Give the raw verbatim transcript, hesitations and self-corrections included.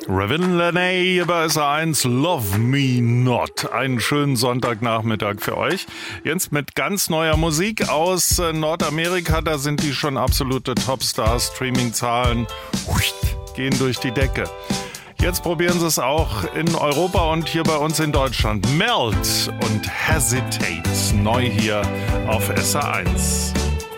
Ravin Laney bei S A eins, Love Me Not. Einen schönen Sonntagnachmittag für euch. Jetzt mit ganz neuer Musik aus Nordamerika. Da sind die schon absolute Topstars. Streaming-Zahlen gehen durch die Decke. Jetzt probieren sie es auch in Europa und hier bei uns in Deutschland. Melt und Hesitate. Neu hier auf S A eins.